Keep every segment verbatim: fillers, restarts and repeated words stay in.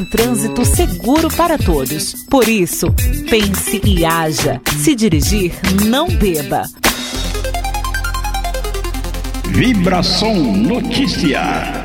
Um trânsito seguro para todos. Por isso, pense e haja. Se dirigir, não beba. Vibração Notícia.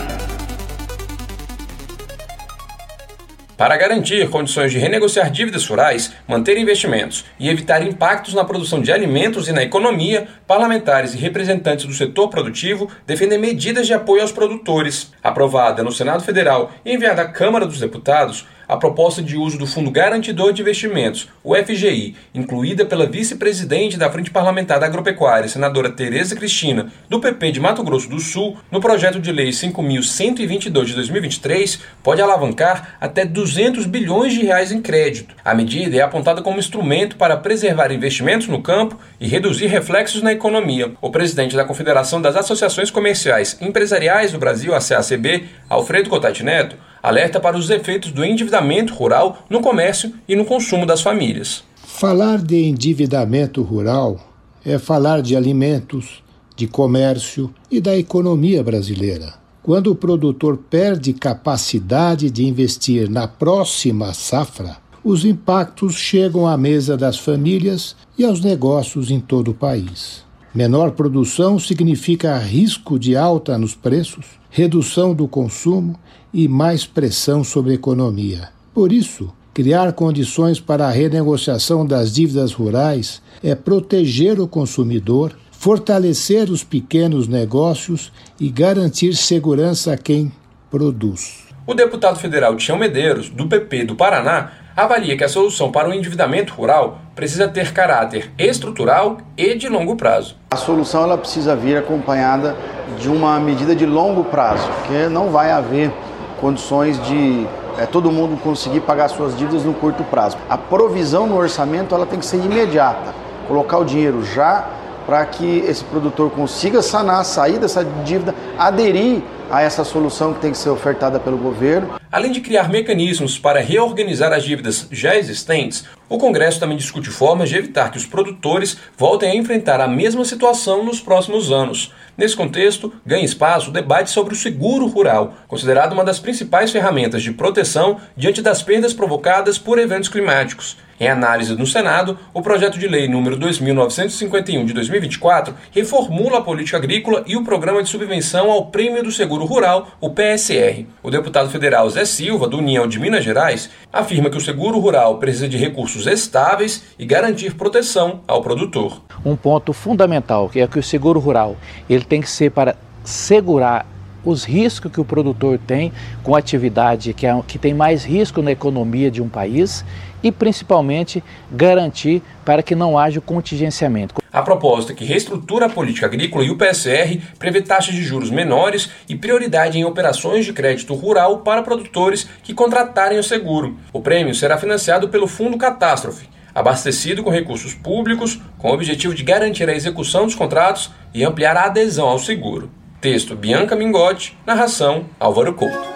Para garantir condições de renegociar dívidas rurais, manter investimentos e evitar impactos na produção de alimentos e na economia, parlamentares e representantes do setor produtivo defendem medidas de apoio aos produtores. Aprovada no Senado Federal e enviada à Câmara dos Deputados, a proposta de uso do Fundo Garantidor de Investimentos, o F G I, incluída pela vice-presidente da Frente Parlamentar da Agropecuária, senadora Tereza Cristina, do P P de Mato Grosso do Sul, no projeto de lei cinco mil cento e vinte e dois de dois mil e vinte e três, pode alavancar até duzentos bilhões de reais em crédito. A medida é apontada como instrumento para preservar investimentos no campo e reduzir reflexos na economia. O presidente da Confederação das Associações Comerciais e Empresariais do Brasil, a C A C B, Alfredo Cotati Neto, alerta para os efeitos do endividamento rural no comércio e no consumo das famílias. Falar de endividamento rural é falar de alimentos, de comércio e da economia brasileira. Quando o produtor perde capacidade de investir na próxima safra, os impactos chegam à mesa das famílias e aos negócios em todo o país. Menor produção significa risco de alta nos preços, redução do consumo e mais pressão sobre a economia. Por isso, criar condições para a renegociação das dívidas rurais é proteger o consumidor, fortalecer os pequenos negócios e garantir segurança a quem produz. O deputado federal Tião Medeiros, do P P do Paraná, avalia que a solução para o endividamento rural precisa ter caráter estrutural e de longo prazo. A solução ela precisa vir acompanhada de uma medida de longo prazo, porque não vai haver condições de é, todo mundo conseguir pagar suas dívidas no curto prazo. A provisão no orçamento ela tem que ser imediata, colocar o dinheiro já para que esse produtor consiga sanar, sair dessa dívida, aderir a essa solução que tem que ser ofertada pelo governo. Além de criar mecanismos para reorganizar as dívidas já existentes, o Congresso também discute formas de evitar que os produtores voltem a enfrentar a mesma situação nos próximos anos. Nesse contexto, ganha espaço o debate sobre o seguro rural, considerado uma das principais ferramentas de proteção diante das perdas provocadas por eventos climáticos. Em análise no Senado, o projeto de lei número dois mil novecentos e cinquenta e um de dois mil e vinte e quatro reformula a política agrícola e o programa de subvenção ao Prêmio do Seguro Rural, o P S R. O deputado federal Zé Silva, do União de Minas Gerais, afirma que o seguro rural precisa de recursos estáveis e garantir proteção ao produtor. Um ponto fundamental que é que o seguro rural ele tem que ser para segurar os riscos que o produtor tem com a atividade que, é, que tem mais risco na economia de um país e, principalmente, garantir para que não haja o contingenciamento. A proposta que reestrutura a política agrícola e o P S R prevê taxas de juros menores e prioridade em operações de crédito rural para produtores que contratarem o seguro. O prêmio será financiado pelo Fundo Catástrofe, abastecido com recursos públicos, com o objetivo de garantir a execução dos contratos e ampliar a adesão ao seguro. Texto Bianca Mingotti, narração Álvaro Couto.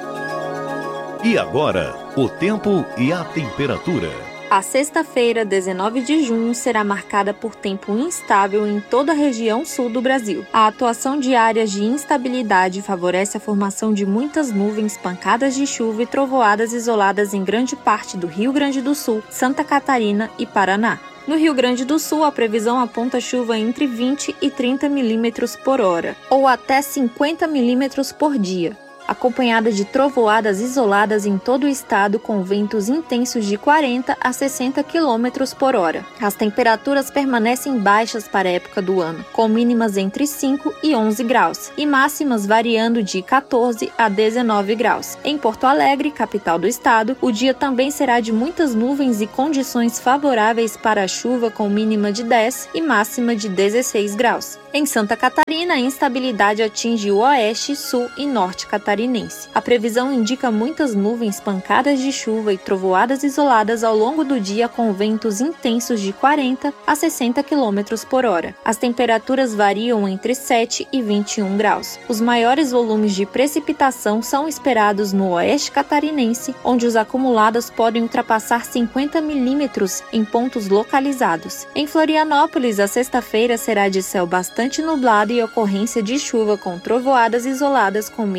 E agora, o tempo e a temperatura. A sexta-feira, dezenove de junho, será marcada por tempo instável em toda a região sul do Brasil. A atuação de áreas de instabilidade favorece a formação de muitas nuvens, pancadas de chuva e trovoadas isoladas em grande parte do Rio Grande do Sul, Santa Catarina e Paraná. No Rio Grande do Sul, a previsão aponta chuva entre vinte e trinta milímetros por hora, ou até cinquenta milímetros por dia, acompanhada de trovoadas isoladas em todo o estado com ventos intensos de quarenta a sessenta quilômetros por hora. As temperaturas permanecem baixas para a época do ano, com mínimas entre cinco e onze graus e máximas variando de quatorze a dezenove graus. Em Porto Alegre, capital do estado, o dia também será de muitas nuvens e condições favoráveis para a chuva com mínima de dez e máxima de dezesseis graus. Em Santa Catarina, a instabilidade atinge o oeste, sul e norte catarinense. A previsão indica muitas nuvens, pancadas de chuva e trovoadas isoladas ao longo do dia com ventos intensos de quarenta a sessenta quilômetros por hora. As temperaturas variam entre sete e vinte e um graus. Os maiores volumes de precipitação são esperados no oeste catarinense, onde os acumulados podem ultrapassar cinquenta milímetros em pontos localizados. Em Florianópolis, a sexta-feira será de céu bastante nublado e ocorrência de chuva com trovoadas isoladas com mínima de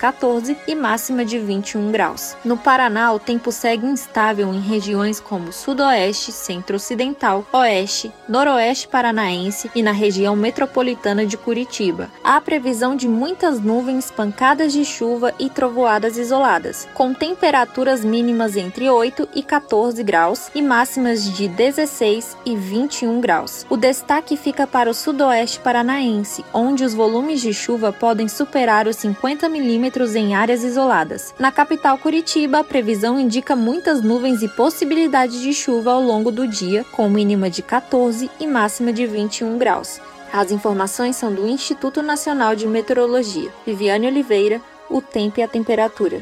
catorze e máxima de vinte e um graus. No Paraná, o tempo segue instável em regiões como Sudoeste, Centro-Ocidental, Oeste, Noroeste Paranaense e na região metropolitana de Curitiba. Há previsão de muitas nuvens, pancadas de chuva e trovoadas isoladas, com temperaturas mínimas entre oito e catorze graus e máximas de dezesseis e vinte e um graus. O destaque fica para o Sudoeste Paranaense, onde os volumes de chuva podem superar os cinquenta milímetros em áreas isoladas. Na capital Curitiba, a previsão indica muitas nuvens e possibilidade de chuva ao longo do dia, com mínima de catorze e máxima de vinte e um graus. As informações são do Instituto Nacional de Meteorologia. Viviane Oliveira, o tempo e a temperatura.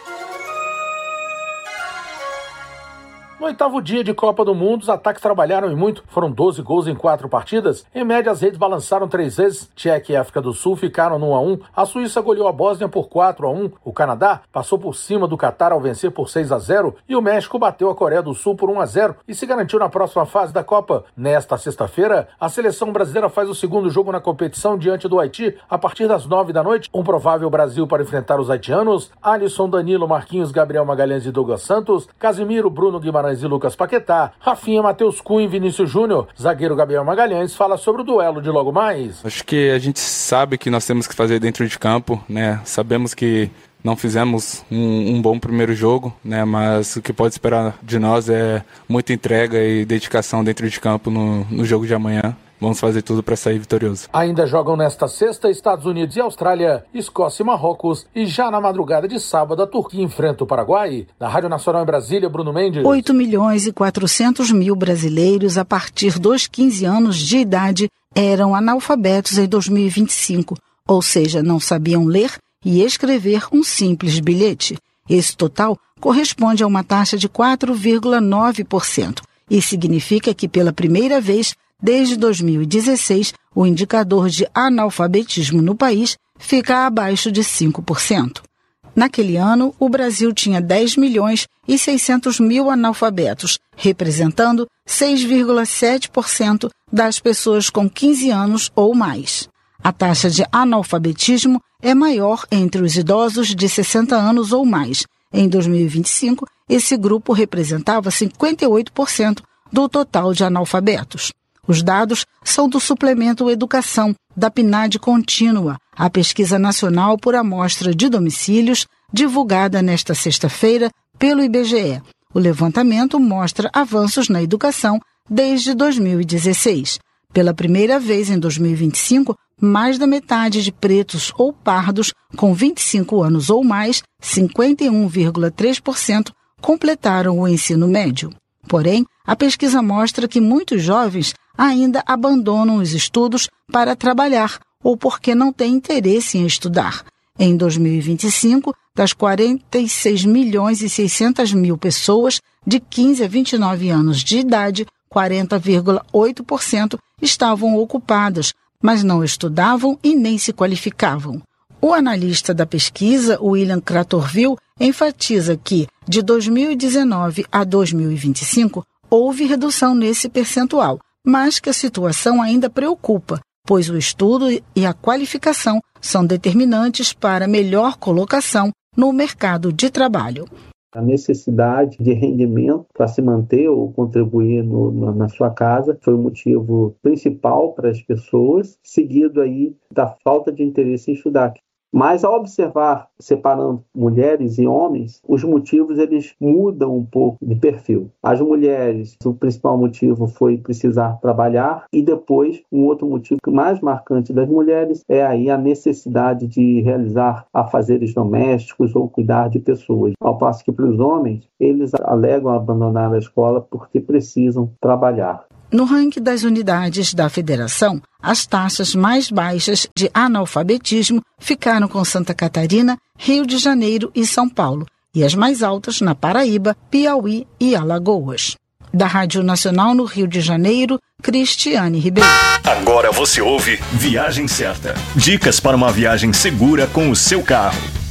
No oitavo dia de Copa do Mundo, os ataques trabalharam e muito. Foram doze gols em quatro partidas. Em média, as redes balançaram três vezes. Tchequia e África do Sul ficaram no um a um. A Suíça goleou a Bósnia por quatro a um. O Canadá passou por cima do Catar ao vencer por seis a zero. E o México bateu a Coreia do Sul por um a zero e se garantiu na próxima fase da Copa. Nesta sexta-feira, a seleção brasileira faz o segundo jogo na competição diante do Haiti a partir das nove da noite. Um provável Brasil para enfrentar os haitianos: Alisson, Danilo, Marquinhos, Gabriel Magalhães e Douglas Santos, Casimiro, Bruno Guimarães e Lucas Paquetá, Rafinha, Matheus Cunha e Vinícius Júnior. Zagueiro Gabriel Magalhães fala sobre o duelo de logo mais. Acho que a gente sabe que nós temos que fazer dentro de campo, né? Sabemos que não fizemos um, um bom primeiro jogo, né? Mas o que pode esperar de nós é muita entrega e dedicação dentro de campo no, no jogo de amanhã. Vamos fazer tudo para sair vitorioso. Ainda jogam nesta sexta Estados Unidos e Austrália, Escócia e Marrocos, e já na madrugada de sábado a Turquia enfrenta o Paraguai. Da Rádio Nacional em Brasília, Bruno Mendes. oito milhões e quatrocentos mil brasileiros a partir dos quinze anos de idade eram analfabetos em dois mil e vinte e cinco, ou seja, não sabiam ler e escrever um simples bilhete. Esse total corresponde a uma taxa de quatro vírgula nove por cento e significa que pela primeira vez desde dois mil e dezesseis, o indicador de analfabetismo no país fica abaixo de cinco por cento. Naquele ano, o Brasil tinha dez milhões e seiscentos mil analfabetos, representando seis vírgula sete por cento das pessoas com quinze anos ou mais. A taxa de analfabetismo é maior entre os idosos de sessenta anos ou mais. Em dois mil e vinte e cinco, esse grupo representava cinquenta e oito por cento do total de analfabetos. Os dados são do Suplemento Educação, da PNAD Contínua, a pesquisa nacional por amostra de domicílios, divulgada nesta sexta-feira pelo I B G E. O levantamento mostra avanços na educação desde dois mil e dezesseis. Pela primeira vez em dois mil e vinte e cinco, mais da metade de pretos ou pardos com vinte e cinco anos ou mais, cinquenta e um vírgula três por cento, completaram o ensino médio. Porém, a pesquisa mostra que muitos jovens ainda abandonam os estudos para trabalhar ou porque não têm interesse em estudar. Em dois mil e vinte e cinco, das quarenta e seis milhões e seiscentas mil pessoas de quinze a vinte e nove anos de idade, quarenta vírgula oito por cento estavam ocupadas, mas não estudavam e nem se qualificavam. O analista da pesquisa, William Cratorville, enfatiza que, de dois mil e dezenove a dois mil e vinte e cinco, houve redução nesse percentual, mas que a situação ainda preocupa, pois o estudo e a qualificação são determinantes para melhor colocação no mercado de trabalho. A necessidade de rendimento para se manter ou contribuir no, na, na sua casa foi o motivo principal para as pessoas, seguido aí da falta de interesse em estudar. Mas ao observar, separando mulheres e homens, os motivos eles mudam um pouco de perfil. As mulheres, o principal motivo foi precisar trabalhar, e depois um outro motivo mais marcante das mulheres é aí a necessidade de realizar afazeres domésticos ou cuidar de pessoas. Ao passo que para os homens, eles alegam abandonar a escola porque precisam trabalhar. No ranking das unidades da federação, as taxas mais baixas de analfabetismo ficaram com Santa Catarina, Rio de Janeiro e São Paulo, e as mais altas na Paraíba, Piauí e Alagoas. Da Rádio Nacional no Rio de Janeiro, Cristiane Ribeiro. Agora você ouve Viagem Certa. Dicas para uma viagem segura com o seu carro.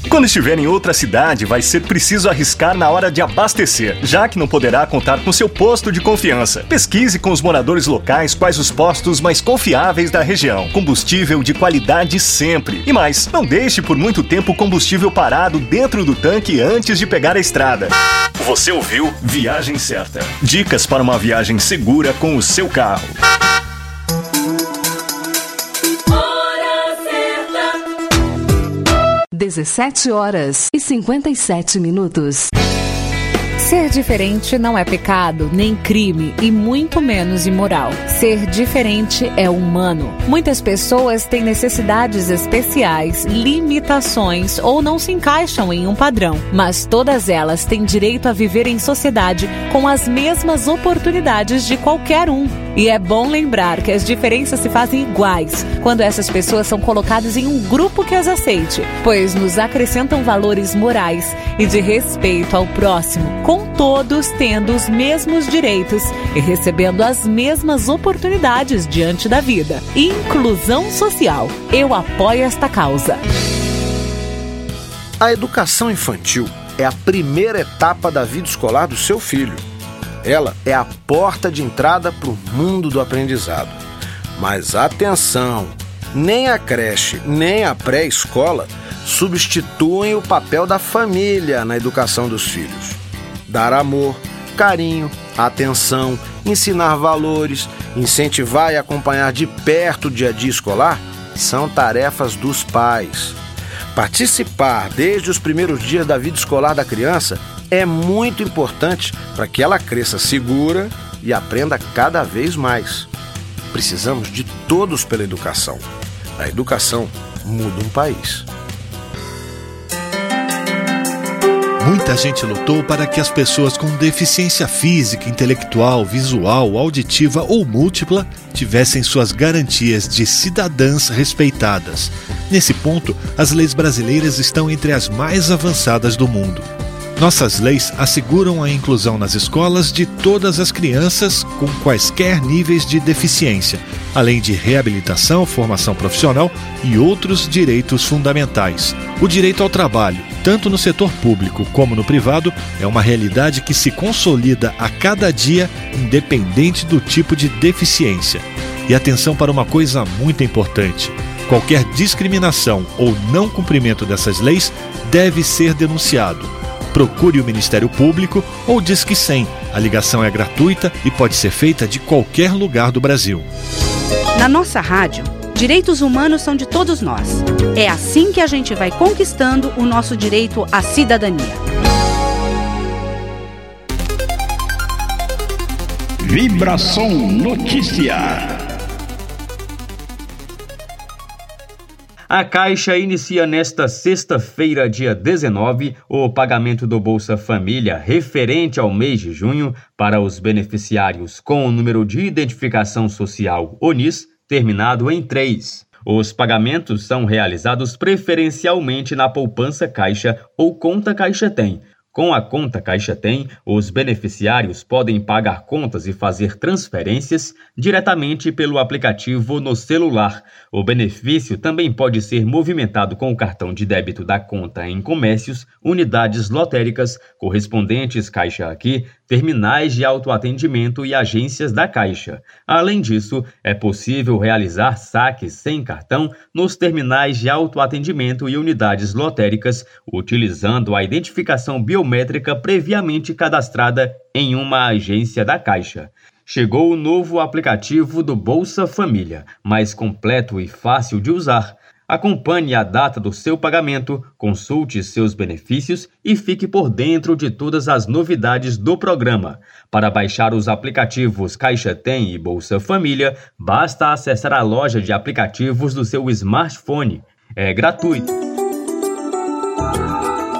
Quando estiver em outra cidade, vai ser preciso arriscar na hora de abastecer, já que não poderá contar com seu posto de confiança. Pesquise com os moradores locais quais os postos mais confiáveis da região. Combustível de qualidade sempre. E mais, não deixe por muito tempo o combustível parado dentro do tanque antes de pegar a estrada. Você ouviu Viagem Certa. Dicas para uma viagem segura com o seu carro. dezessete horas e cinquenta e sete minutos. Ser diferente não é pecado, nem crime e muito menos imoral. Ser diferente é humano. Muitas pessoas têm necessidades especiais, limitações ou não se encaixam em um padrão, mas todas elas têm direito a viver em sociedade com as mesmas oportunidades de qualquer um. E é bom lembrar que as diferenças se fazem iguais quando essas pessoas são colocadas em um grupo que as aceite, pois nos acrescentam valores morais e de respeito ao próximo, com todos tendo os mesmos direitos e recebendo as mesmas oportunidades diante da vida. Inclusão social. Eu apoio esta causa. A educação infantil é a primeira etapa da vida escolar do seu filho. Ela é a porta de entrada para o mundo do aprendizado. Mas atenção, nem a creche, nem a pré-escola substituem o papel da família na educação dos filhos. Dar amor, carinho, atenção, ensinar valores, incentivar e acompanhar de perto o dia a dia escolar são tarefas dos pais. Participar desde os primeiros dias da vida escolar da criança é muito importante para que ela cresça segura e aprenda cada vez mais. Precisamos de todos pela educação. A educação muda um país. Muita gente lutou para que as pessoas com deficiência física, intelectual, visual, auditiva ou múltipla tivessem suas garantias de cidadãs respeitadas. Nesse ponto, as leis brasileiras estão entre as mais avançadas do mundo. Nossas leis asseguram a inclusão nas escolas de todas as crianças com quaisquer níveis de deficiência, além de reabilitação, formação profissional e outros direitos fundamentais. O direito ao trabalho, tanto no setor público como no privado, é uma realidade que se consolida a cada dia, independente do tipo de deficiência. E atenção para uma coisa muito importante: qualquer discriminação ou não cumprimento dessas leis deve ser denunciado. Procure o Ministério Público ou Disque cem. A ligação é gratuita e pode ser feita de qualquer lugar do Brasil. Na nossa rádio, direitos humanos são de todos nós. É assim que a gente vai conquistando o nosso direito à cidadania. Vibração Notícia. A Caixa inicia nesta sexta-feira, dia dezenove, o pagamento do Bolsa Família referente ao mês de junho para os beneficiários com o número de identificação social O N I S terminado em três. Os pagamentos são realizados preferencialmente na poupança Caixa ou conta Caixa Tem. Com a conta Caixa Tem, os beneficiários podem pagar contas e fazer transferências diretamente pelo aplicativo no celular. O benefício também pode ser movimentado com o cartão de débito da conta em comércios, unidades lotéricas, correspondentes Caixa Aqui, terminais de autoatendimento e agências da Caixa. Além disso, é possível realizar saques sem cartão nos terminais de autoatendimento e unidades lotéricas, utilizando a identificação biométrica previamente cadastrada em uma agência da Caixa. Chegou o novo aplicativo do Bolsa Família, mais completo e fácil de usar. Acompanhe a data do seu pagamento, consulte seus benefícios e fique por dentro de todas as novidades do programa. Para baixar os aplicativos Caixa Tem e Bolsa Família, basta acessar a loja de aplicativos do seu smartphone. É gratuito.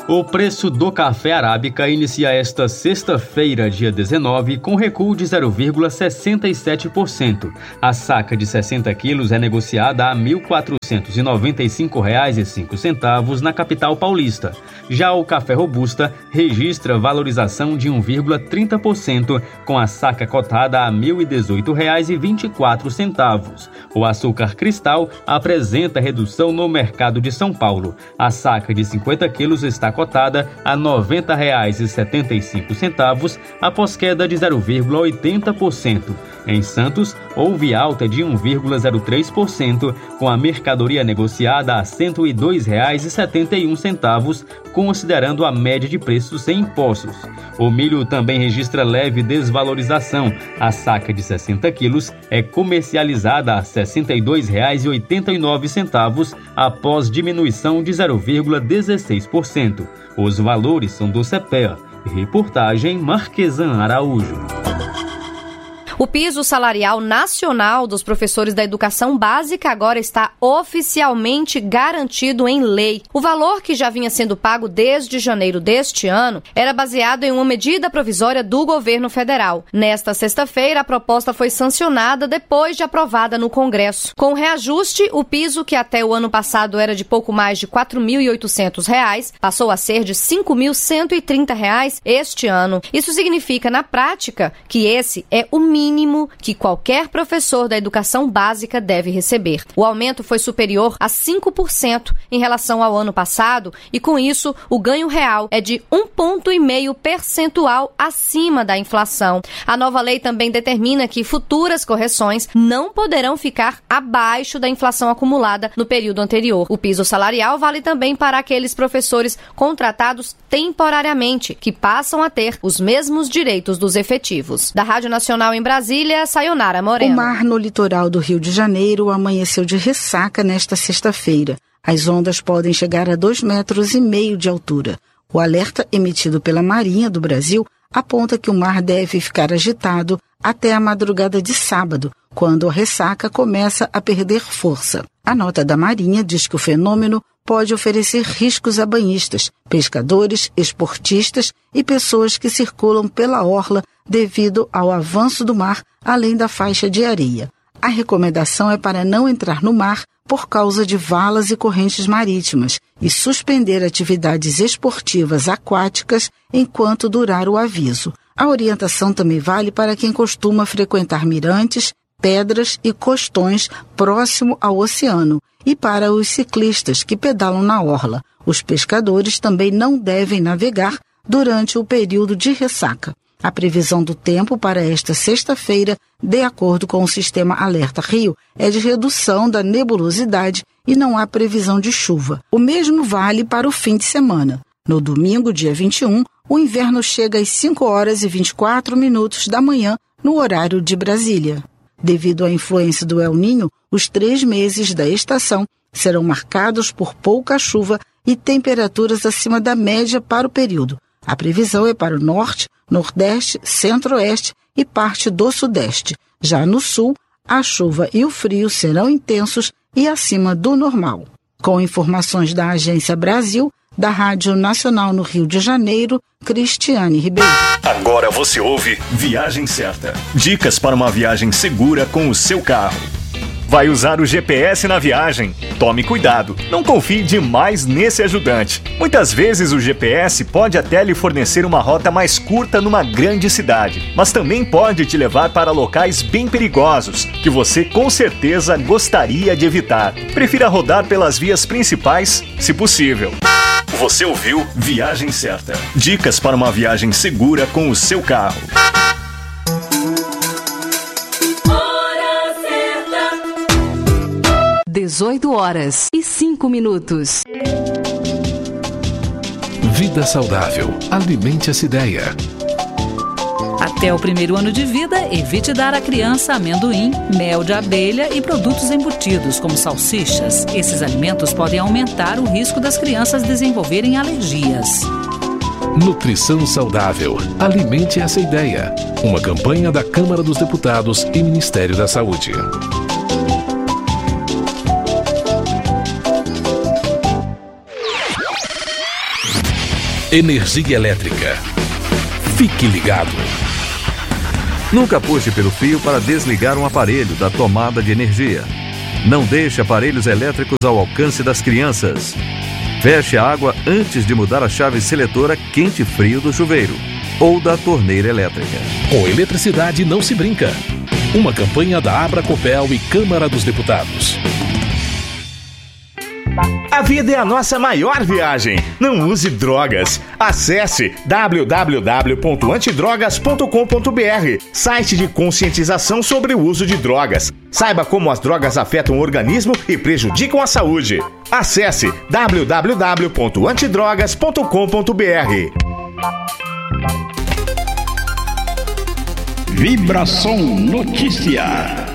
O preço do café arábica inicia esta sexta-feira, dia dezenove, com recuo de zero vírgula sessenta e sete por cento. A saca de sessenta quilos é negociada a mil quatrocentos e noventa e cinco reais e cinco centavos na capital paulista. Já o café robusta registra valorização de um vírgula trinta por cento, com a saca cotada a mil e dezoito reais e vinte e quatro centavos. O açúcar cristal apresenta redução no mercado de São Paulo. A saca de cinquenta quilos está cotada a noventa reais e setenta e cinco centavos, após queda de zero vírgula oitenta por cento. Em Santos, houve alta de um vírgula zero três por cento, com a mercadoria negociada a cento e dois reais e setenta e um centavos, considerando a média de preços sem impostos. O milho também registra leve desvalorização. A saca de sessenta quilos é comercializada a sessenta e dois reais e oitenta e nove centavos, após diminuição de zero vírgula dezesseis por cento. Os valores são do CEPEA. Reportagem Marquesan Araújo. O piso salarial nacional dos professores da educação básica agora está oficialmente garantido em lei. O valor, que já vinha sendo pago desde janeiro deste ano, era baseado em uma medida provisória do governo federal. Nesta sexta-feira, a proposta foi sancionada depois de aprovada no Congresso. Com o reajuste, o piso, que até o ano passado era de pouco mais de quatro mil e oitocentos reais, passou a ser de cinco mil cento e trinta reais este ano. Isso significa, na prática, que esse é o mínimo mínimo que qualquer professor da educação básica deve receber. O aumento foi superior a cinco por cento em relação ao ano passado e, com isso, o ganho real é de um vírgula cinco percentual acima da inflação. A nova lei também determina que futuras correções não poderão ficar abaixo da inflação acumulada no período anterior. O piso salarial vale também para aqueles professores contratados temporariamente, que passam a ter os mesmos direitos dos efetivos. Da Rádio Nacional em Brasília, Brasília, Sayonara Moreno. O mar no litoral do Rio de Janeiro amanheceu de ressaca nesta sexta-feira. As ondas podem chegar a dois metros e meio de altura. O alerta emitido pela Marinha do Brasil aponta que o mar deve ficar agitado até a madrugada de sábado, quando a ressaca começa a perder força. A nota da Marinha diz que o fenômeno pode oferecer riscos a banhistas, pescadores, esportistas e pessoas que circulam pela orla devido ao avanço do mar, além da faixa de areia. A recomendação é para não entrar no mar por causa de valas e correntes marítimas e suspender atividades esportivas aquáticas enquanto durar o aviso. A orientação também vale para quem costuma frequentar mirantes, pedras e costões próximo ao oceano e para os ciclistas que pedalam na orla. Os pescadores também não devem navegar durante o período de ressaca. A previsão do tempo para esta sexta-feira, de acordo com o Sistema Alerta Rio, é de redução da nebulosidade e não há previsão de chuva. O mesmo vale para o fim de semana. No domingo, dia vinte e um, o inverno chega às cinco horas e vinte e quatro minutos da manhã, no horário de Brasília. Devido à influência do El Niño, os três meses da estação serão marcados por pouca chuva e temperaturas acima da média para o período. A previsão é para o norte, nordeste, centro-oeste e parte do sudeste. Já no sul, a chuva e o frio serão intensos e acima do normal. Com informações da Agência Brasil, da Rádio Nacional no Rio de Janeiro, Cristiane Ribeiro. Agora você ouve Viagem Certa. Dicas para uma viagem segura com o seu carro. Vai usar o G P S na viagem? Tome cuidado, não confie demais nesse ajudante. Muitas vezes o G P S pode até lhe fornecer uma rota mais curta numa grande cidade, mas também pode te levar para locais bem perigosos, que você com certeza gostaria de evitar. Prefira rodar pelas vias principais, se possível. Você ouviu Viagem Certa. Dicas para uma viagem segura com o seu carro. dezoito horas e cinco minutos. Vida saudável. Alimente essa ideia. Até o primeiro ano de vida, evite dar à criança amendoim, mel de abelha e produtos embutidos, como salsichas. Esses alimentos podem aumentar o risco das crianças desenvolverem alergias. Nutrição saudável. Alimente essa ideia. Uma campanha da Câmara dos Deputados e Ministério da Saúde. Energia elétrica. Fique ligado. Nunca puxe pelo fio para desligar um aparelho da tomada de energia. Não deixe aparelhos elétricos ao alcance das crianças. Feche a água antes de mudar a chave seletora quente e frio do chuveiro ou da torneira elétrica. Com eletricidade não se brinca. Uma campanha da Abracopel e Câmara dos Deputados. A vida é a nossa maior viagem. Não use drogas. Acesse w w w ponto antidrogas ponto com ponto b r, site de conscientização sobre o uso de drogas. Saiba como as drogas afetam o organismo e prejudicam a saúde. Acesse w w w ponto antidrogas ponto com ponto b r. Vibração Notícia.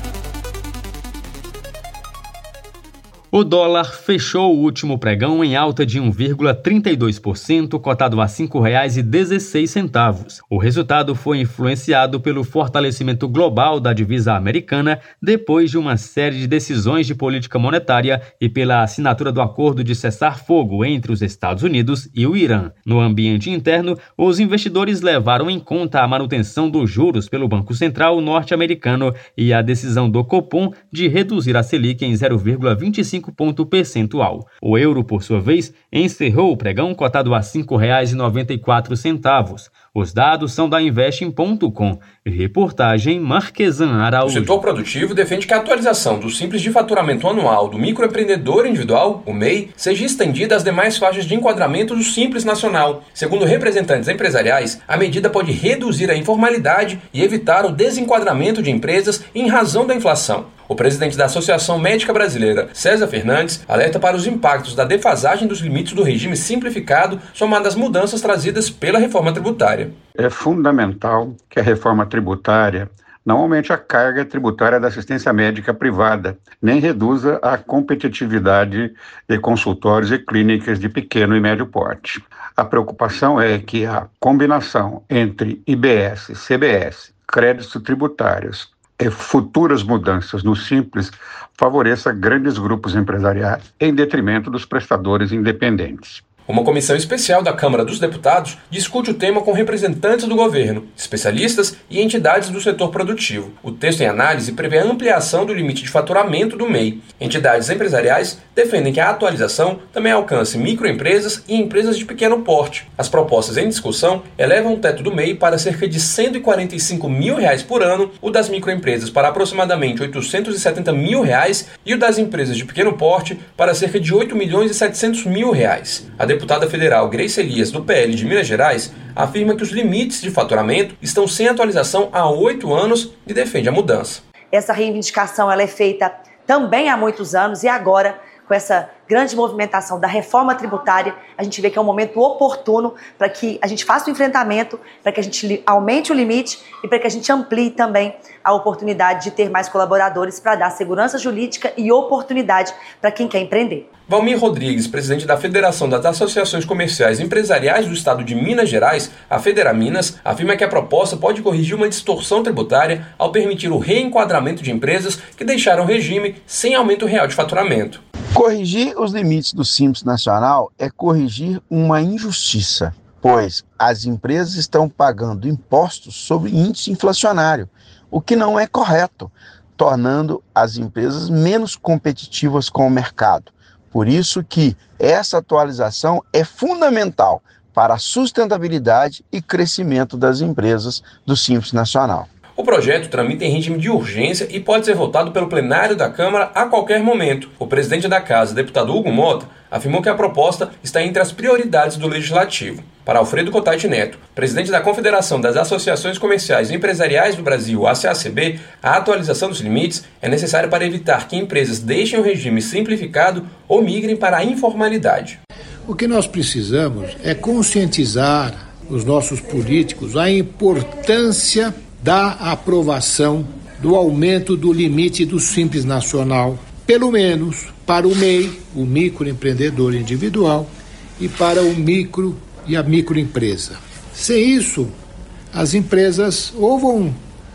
O dólar fechou o último pregão em alta de um vírgula trinta e dois por cento, cotado a cinco reais e dezesseis centavos. O resultado foi influenciado pelo fortalecimento global da divisa americana depois de uma série de decisões de política monetária e pela assinatura do acordo de cessar-fogo entre os Estados Unidos e o Irã. No ambiente interno, os investidores levaram em conta a manutenção dos juros pelo Banco Central norte-americano e a decisão do Copom de reduzir a Selic em zero vírgula vinte e cinco ponto percentual. O euro, por sua vez, encerrou o pregão cotado a cinco reais e noventa e quatro centavos. Os dados são da Investing ponto com. Reportagem Marquesan Araújo. O setor produtivo defende que a atualização do Simples de Faturamento Anual do Microempreendedor Individual, o M E I, seja estendida às demais faixas de enquadramento do Simples Nacional. Segundo representantes empresariais, a medida pode reduzir a informalidade e evitar o desenquadramento de empresas em razão da inflação. O presidente da Associação Médica Brasileira, César Fernandes, alerta para os impactos da defasagem dos limites do regime simplificado, somado às mudanças trazidas pela reforma tributária. É fundamental que a reforma tributária não aumente a carga tributária da assistência médica privada, nem reduza a competitividade de consultórios e clínicas de pequeno e médio porte. A preocupação é que a combinação entre I B S, C B S, créditos tributários e futuras mudanças no Simples favoreça grandes grupos empresariais em detrimento dos prestadores independentes. Uma comissão especial da Câmara dos Deputados discute o tema com representantes do governo, especialistas e entidades do setor produtivo. O texto em análise prevê a ampliação do limite de faturamento do M E I. Entidades empresariais defendem que a atualização também alcance microempresas e empresas de pequeno porte. As propostas em discussão elevam o teto do M E I para cerca de cento e quarenta e cinco mil reais por ano, o das microempresas para aproximadamente oitocentos e setenta mil reais e o das empresas de pequeno porte para cerca de oito milhões e setecentos mil reais. A deputada federal Grace Elias, do P L de Minas Gerais, afirma que os limites de faturamento estão sem atualização há oito anos e defende a mudança. Essa reivindicação ela é feita também há muitos anos e agora, com essa grande movimentação da reforma tributária, a gente vê que é um momento oportuno para que a gente faça o enfrentamento, para que a gente aumente o limite e para que a gente amplie também a oportunidade de ter mais colaboradores para dar segurança jurídica e oportunidade para quem quer empreender. Valmir Rodrigues, presidente da Federação das Associações Comerciais e Empresariais do Estado de Minas Gerais, a Federaminas, afirma que a proposta pode corrigir uma distorção tributária ao permitir o reenquadramento de empresas que deixaram o regime sem aumento real de faturamento. Corrigir os limites do Simples Nacional é corrigir uma injustiça, pois as empresas estão pagando impostos sobre índice inflacionário, o que não é correto, tornando as empresas menos competitivas com o mercado. Por isso que essa atualização é fundamental para a sustentabilidade e crescimento das empresas do Simples Nacional. O projeto tramita em regime de urgência e pode ser votado pelo plenário da Câmara a qualquer momento. O presidente da Casa, deputado Hugo Mota, afirmou que a proposta está entre as prioridades do Legislativo. Para Alfredo Cotati Neto, presidente da Confederação das Associações Comerciais e Empresariais do Brasil, A C A C B, a atualização dos limites é necessária para evitar que empresas deixem o regime simplificado ou migrem para a informalidade. O que nós precisamos é conscientizar os nossos políticos a importância da aprovação do aumento do limite do Simples Nacional, pelo menos para o M E I, o microempreendedor individual, e para o micro e a microempresa. Sem isso, as empresas ou vão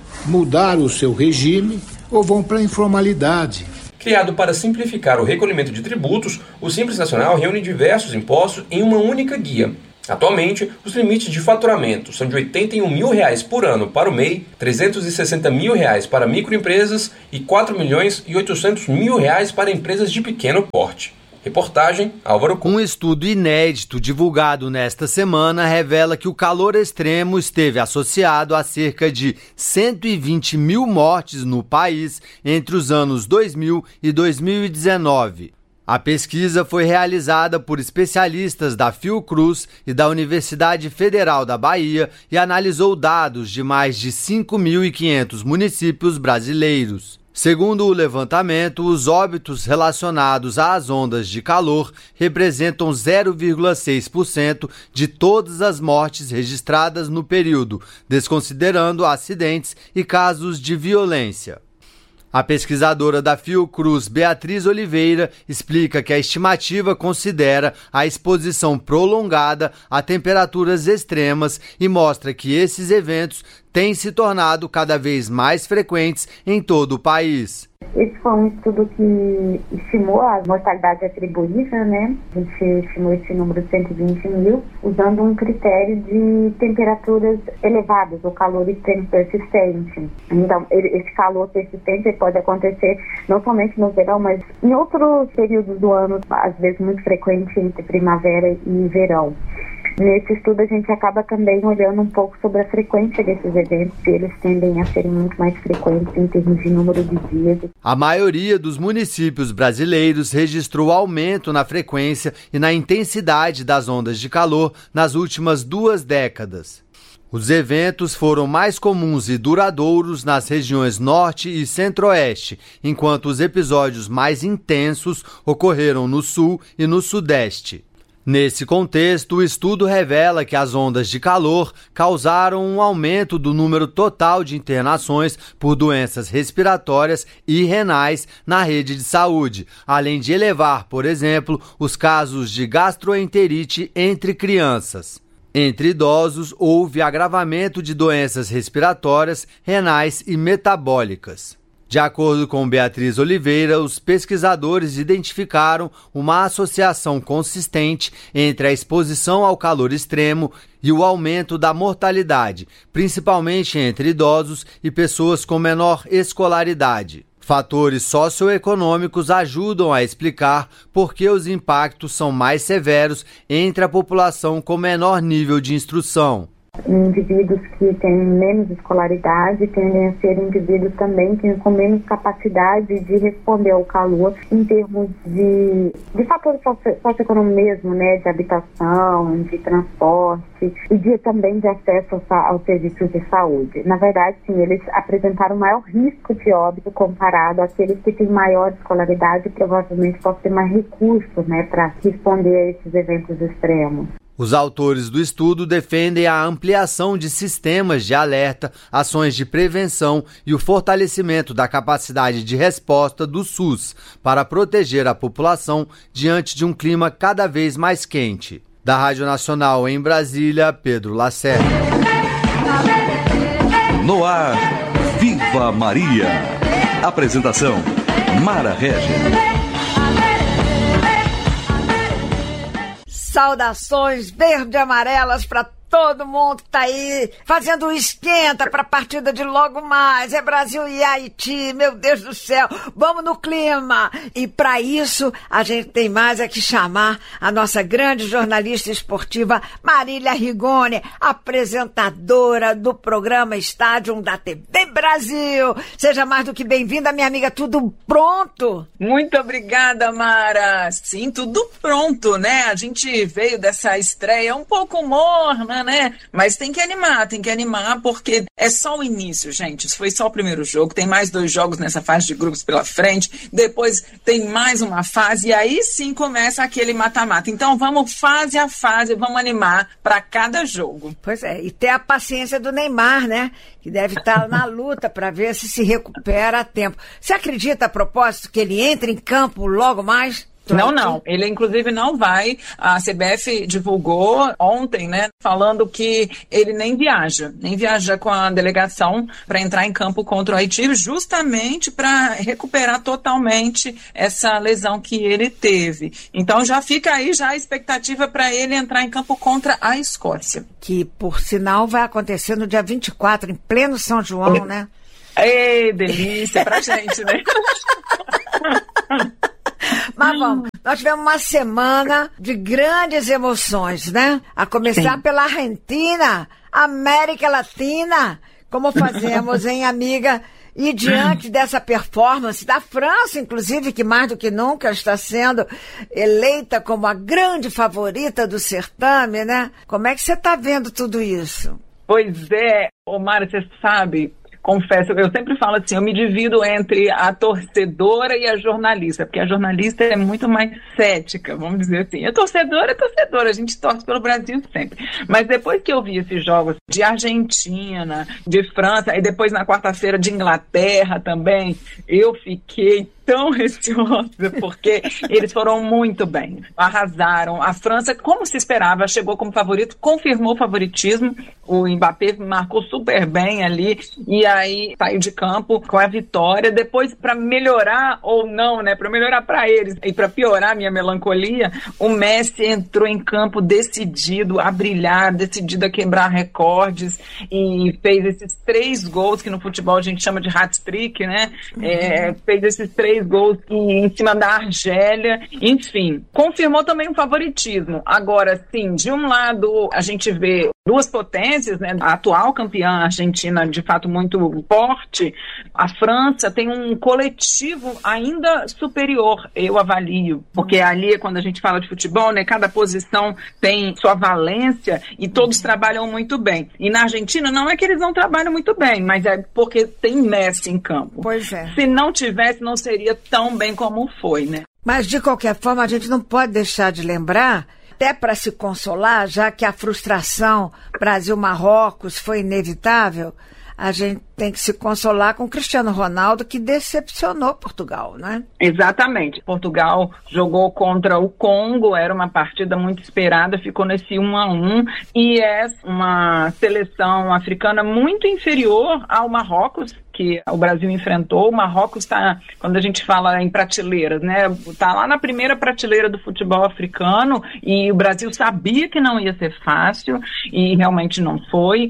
mudar o seu regime ou vão para a informalidade. Criado para simplificar o recolhimento de tributos, o Simples Nacional reúne diversos impostos em uma única guia. Atualmente, os limites de faturamento são de oitenta e um mil reais por ano para o M E I, trezentos e sessenta mil reais para microempresas e quatro milhões e oitocentos mil reais para empresas de pequeno porte. Reportagem Álvaro Cunha. Um estudo inédito divulgado nesta semana revela que o calor extremo esteve associado a cerca de cento e vinte mil mortes no país entre os anos dois mil e dois mil e dezenove. A pesquisa foi realizada por especialistas da Fiocruz e da Universidade Federal da Bahia e analisou dados de mais de cinco mil e quinhentos municípios brasileiros. Segundo o levantamento, os óbitos relacionados às ondas de calor representam zero vírgula seis por cento de todas as mortes registradas no período, desconsiderando acidentes e casos de violência. A pesquisadora da Fiocruz, Beatriz Oliveira, explica que a estimativa considera a exposição prolongada a temperaturas extremas e mostra que esses eventos têm se tornado cada vez mais frequentes em todo o país. Esse foi um estudo que estimou a mortalidade atribuída, né? A gente estimou esse número de cento e vinte mil, usando um critério de temperaturas elevadas, ou calor extremo persistente. Então, esse calor persistente pode acontecer não somente no verão, mas em outros períodos do ano, às vezes muito frequente entre primavera e verão. Nesse estudo a gente acaba também olhando um pouco sobre a frequência desses eventos, e eles tendem a serem muito mais frequentes em termos de número de dias. A maioria dos municípios brasileiros registrou aumento na frequência e na intensidade das ondas de calor nas últimas duas décadas. Os eventos foram mais comuns e duradouros nas regiões norte e centro-oeste, enquanto os episódios mais intensos ocorreram no sul e no sudeste. Nesse contexto, o estudo revela que as ondas de calor causaram um aumento do número total de internações por doenças respiratórias e renais na rede de saúde, além de elevar, por exemplo, os casos de gastroenterite entre crianças. Entre idosos, houve agravamento de doenças respiratórias, renais e metabólicas. De acordo com Beatriz Oliveira, os pesquisadores identificaram uma associação consistente entre a exposição ao calor extremo e o aumento da mortalidade, principalmente entre idosos e pessoas com menor escolaridade. Fatores socioeconômicos ajudam a explicar por que os impactos são mais severos entre a população com menor nível de instrução. Indivíduos que têm menos escolaridade tendem a ser indivíduos também que com menos capacidade de responder ao calor em termos de, de fatores socioeconômicos mesmo, né, de habitação, de transporte e de, também de acesso aos serviços de saúde. Na verdade, sim, eles apresentaram maior risco de óbito comparado àqueles que têm maior escolaridade e provavelmente podem ter mais recursos, né, para responder a esses eventos extremos. Os autores do estudo defendem a ampliação de sistemas de alerta, ações de prevenção e o fortalecimento da capacidade de resposta do SUS para proteger a população diante de um clima cada vez mais quente. Da Rádio Nacional em Brasília, Pedro Lacerda. No ar, Viva Maria. Apresentação, Mara Regis. Saudações verde-amarelas para todo mundo que tá aí fazendo o esquenta para a partida de logo mais. É Brasil e Haiti, meu Deus do céu. Vamos no clima. E para isso, a gente tem mais é que chamar a nossa grande jornalista esportiva, Marília Rigoni, apresentadora do programa Estádio da T V Brasil. Seja mais do que bem-vinda, minha amiga. Tudo pronto? Muito obrigada, Mara. Sim, tudo pronto, né? A gente veio dessa estreia um pouco morna, né? Mas tem que animar, tem que animar, porque é só o início, gente. Isso foi só o primeiro jogo, tem mais dois jogos nessa fase de grupos pela frente, depois tem mais uma fase, e aí sim começa aquele mata-mata. Então vamos fase a fase, vamos animar para cada jogo. Pois é, e ter a paciência do Neymar, né? Que deve estar na luta para ver se se recupera a tempo. Você acredita, a propósito, que ele entre em campo logo mais? Não, não. Ele, inclusive, não vai. A C B F divulgou ontem, né, falando que ele nem viaja, nem viaja com a delegação para entrar em campo contra o Haiti, justamente para recuperar totalmente essa lesão que ele teve. Então, já fica aí já a expectativa para ele entrar em campo contra a Escócia. Que, por sinal, vai acontecer no dia vinte e quatro, em pleno São João, né? Ei, delícia pra gente, né? Mas vamos, nós tivemos uma semana de grandes emoções, né? A começar Sim. pela Argentina, América Latina, como fazemos, hein, amiga? E diante dessa performance da França, inclusive, que mais do que nunca está sendo eleita como a grande favorita do certame, né? Como é que você está vendo tudo isso? Pois é, Omar, você sabe... Confesso, eu sempre falo assim, eu me divido entre a torcedora e a jornalista, porque a jornalista é muito mais cética, vamos dizer assim. A torcedora é torcedora, a gente torce pelo Brasil sempre. Mas depois que eu vi esses jogos de Argentina, de França, e depois na quarta-feira de Inglaterra também, eu fiquei tão receosa, porque eles foram muito bem, arrasaram. A França, como se esperava, chegou como favorito, confirmou o favoritismo, o Mbappé marcou super bem ali, e aí saiu de campo com a vitória. Depois, para melhorar ou não, né, para melhorar para eles e para piorar a minha melancolia, o Messi entrou em campo decidido a brilhar, decidido a quebrar recordes, e fez esses três gols que no futebol a gente chama de hat-trick, né? Uhum. É, fez esses três gols em cima da Argélia, enfim, confirmou também o favoritismo. Agora, sim, de um lado a gente vê duas potências, né? A atual campeã argentina, de fato, muito forte. A França tem um coletivo ainda superior, eu avalio, porque ali, quando a gente fala de futebol, né, cada posição tem sua valência e todos trabalham muito bem. E na Argentina, não é que eles não trabalham muito bem, mas é porque tem Messi em campo. Pois é. Se não tivesse, não seria tão bem como foi, né? Mas, de qualquer forma, a gente não pode deixar de lembrar, até para se consolar, já que a frustração Brasil-Marrocos foi inevitável, a gente tem que se consolar com o Cristiano Ronaldo, que decepcionou Portugal, né? Exatamente. Portugal jogou contra o Congo, era uma partida muito esperada, ficou nesse um a um, e é uma seleção africana muito inferior ao Marrocos, que o Brasil enfrentou. O Marrocos está, quando a gente fala em prateleiras, né, está lá na primeira prateleira do futebol africano, e o Brasil sabia que não ia ser fácil, e realmente não foi,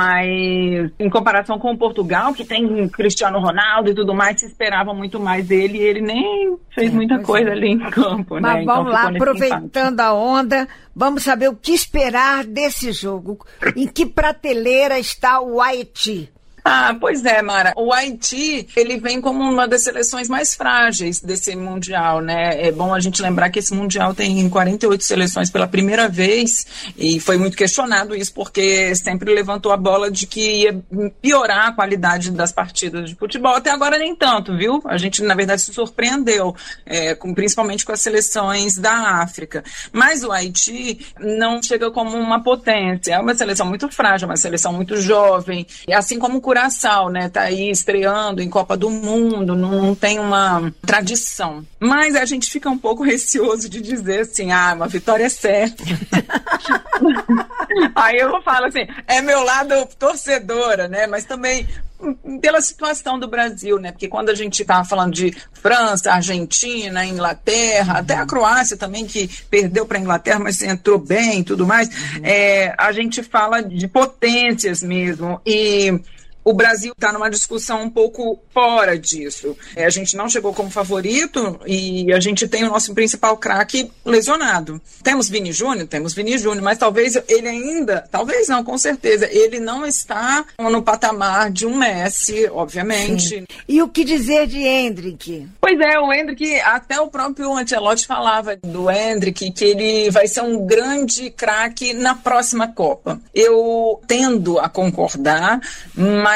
mas em comparação com o Portugal, que tem Cristiano Ronaldo e tudo mais, se esperava muito mais dele, e ele nem fez é, muita coisa é. ali em campo. Mas né? vamos então, lá, aproveitando a onda, vamos saber o que esperar desse jogo. Em que prateleira está o Haiti? Ah, pois é, Mara. O Haiti, ele vem como uma das seleções mais frágeis desse Mundial, né? É bom a gente lembrar que esse Mundial tem quarenta e oito seleções pela primeira vez, e foi muito questionado isso, porque sempre levantou a bola de que ia piorar a qualidade das partidas de futebol. Até agora nem tanto, viu? A gente, na verdade, se surpreendeu, é, com, principalmente com as seleções da África. Mas o Haiti não chega como uma potência. É uma seleção muito frágil, uma seleção muito jovem, e assim como o Curaçao, né, tá aí estreando em Copa do Mundo, não tem uma tradição. Mas a gente fica um pouco receoso de dizer assim, ah, uma vitória é certa. Aí eu falo assim, é meu lado torcedora, né, mas também pela situação do Brasil, né, porque quando a gente tá falando de França, Argentina, Inglaterra, até a Croácia também, que perdeu para a Inglaterra, mas entrou bem e tudo mais, uhum. é, a gente fala de potências mesmo, e o Brasil está numa discussão um pouco fora disso. É, a gente não chegou como favorito e a gente tem o nosso principal craque lesionado. Temos Vini Júnior? Temos Vini Júnior, mas talvez ele ainda, talvez não, com certeza, ele não está no patamar de um Messi, obviamente. Sim. E o que dizer de Endrick? Pois é, o Endrick, até o próprio Ancelotti falava do Endrick, que ele vai ser um grande craque na próxima Copa. Eu tendo a concordar, mas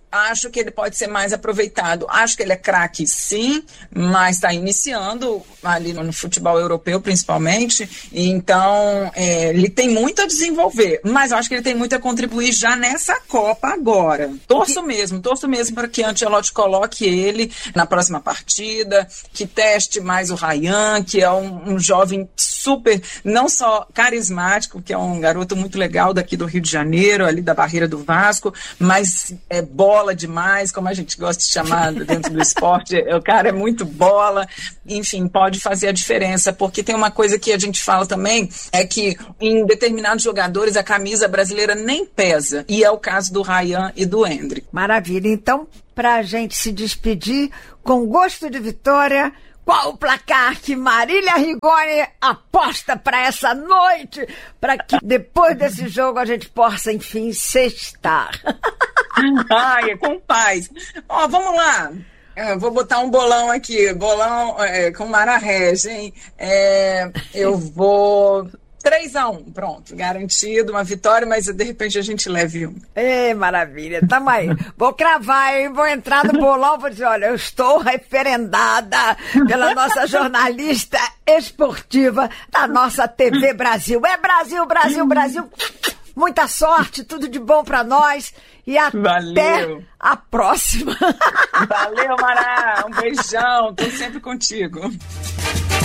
acho que ele pode ser mais aproveitado. Acho que ele é craque, sim, mas está iniciando ali no futebol europeu, principalmente. Então, é, ele tem muito a desenvolver, mas eu acho que ele tem muito a contribuir já nessa Copa agora. Torço mesmo, torço mesmo para que Ancelotti coloque ele na próxima partida, que teste mais o Ryan, que é um, um jovem super, não só carismático, que é um garoto muito legal daqui do Rio de Janeiro, ali da Barreira do Vasco, mas é bola demais, como a gente gosta de chamar dentro do esporte, o cara é muito bola, enfim, pode fazer a diferença, porque tem uma coisa que a gente fala também, é que em determinados jogadores a camisa brasileira nem pesa, e é o caso do Ryan e do Endrick. Maravilha, então, pra gente se despedir com gosto de vitória, qual o placar que Marília Rigoni aposta para essa noite, para que depois desse jogo a gente possa, enfim, sextar? Ai, é com paz. Ó, vamos lá. Eu vou botar um bolão aqui, bolão é, com Mara Regi, hein? É, eu vou... três a um, pronto, garantido, uma vitória, mas de repente a gente leve um. Ê, maravilha, tamo aí. Vou cravar, hein? Vou entrar no bolão, vou dizer, olha, eu estou referendada pela nossa jornalista esportiva da nossa T V Brasil. É Brasil, Brasil, Brasil. Muita sorte, tudo de bom pra nós e até Valeu. A próxima. Valeu, Mará, um beijão, tô sempre contigo.